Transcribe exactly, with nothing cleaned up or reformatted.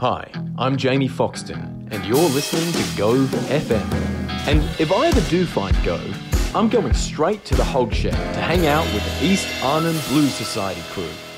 Hi, I'm Jamie Foxton, and you're listening to Gove F M. And if I ever do find Gove, I'm going straight to the Hog Shed to hang out with the East Arnhem Blues Society crew.